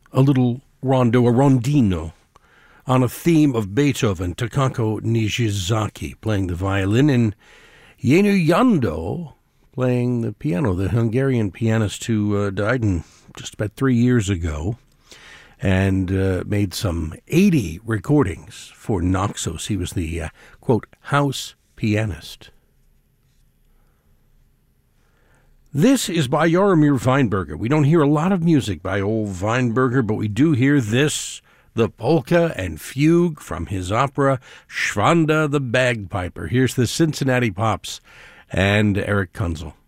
a little rondo, a rondino, on a theme of Beethoven, Takako Nijizaki playing the violin, and Yenu Yando playing the piano, the Hungarian pianist who died just about 3 years ago, and made some 80 recordings for Naxos. He was the, quote, house pianist. This is by Jaromir Weinberger. We don't hear a lot of music by old Weinberger, but we do hear this, the polka and fugue from his opera Schwanda the Bagpiper. Here's the Cincinnati Pops and Eric Kunzel.